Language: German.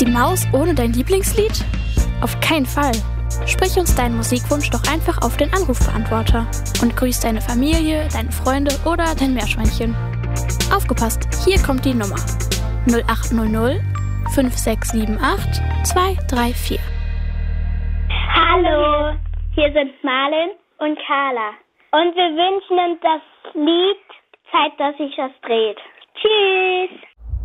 Die Maus ohne dein Lieblingslied? Auf keinen Fall. Sprich uns deinen Musikwunsch doch einfach auf den Anrufbeantworter und grüß deine Familie, deine Freunde oder dein Meerschweinchen. Aufgepasst, hier kommt die Nummer. 0800 5678 234. Hallo, hier sind Marlin und Carla. Und wir wünschen uns das Lied Zeit, dass sich das dreht. Tschüss!